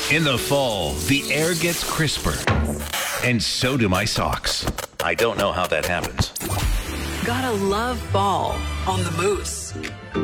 In the fall, the air gets crisper, and so do my socks. I don't know how that happens. Gotta love fall on the Moose.